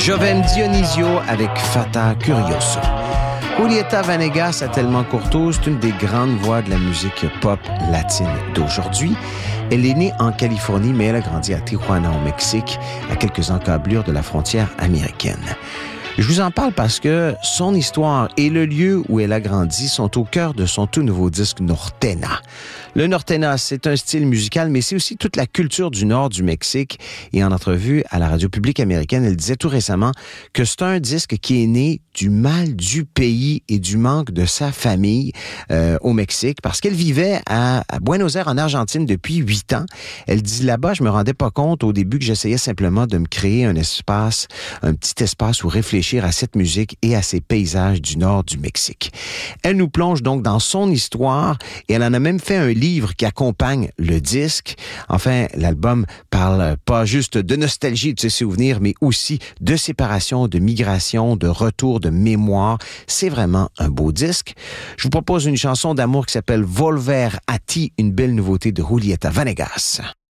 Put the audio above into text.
Joven Dionisio avec Fata Curioso. Julieta Venegas a tellement courtois, c'est une des grandes voix de la musique pop latine d'aujourd'hui. Elle est née en Californie, mais elle a grandi à Tijuana, au Mexique, à quelques encablures de la frontière américaine. Je vous en parle parce que son histoire et le lieu où elle a grandi sont au cœur de son tout nouveau disque Nortena. Le Nortena, c'est un style musical, mais c'est aussi toute la culture du nord du Mexique. Et en entrevue à la radio publique américaine, elle disait tout récemment que c'est un disque qui est né du mal du pays et du manque de sa famille au Mexique, parce qu'elle vivait à Buenos Aires, en Argentine, depuis 8 ans. Elle dit là-bas, je me rendais pas compte au début que j'essayais simplement de me créer un espace, un petit espace où réfléchir à cette musique et à ces paysages du nord du Mexique. Elle nous plonge donc dans son histoire et elle en a même fait un livre qui accompagne le disque. Enfin, l'album parle pas juste de nostalgie de ses souvenirs, mais aussi de séparation, de migration, de retour, de mémoire. C'est vraiment un beau disque. Je vous propose une chanson d'amour qui s'appelle Volver a ti, une belle nouveauté de Julieta Venegas.